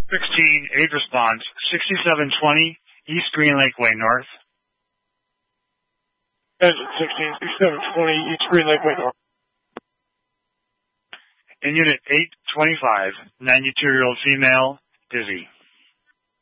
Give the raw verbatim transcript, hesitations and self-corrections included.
sixteen, aid response, sixty-seven twenty, East Green Lake Way North. Engine sixteen, sixty-seven twenty, East Green Lake Way North. In Unit eight twenty-five, ninety-two-year-old female, dizzy.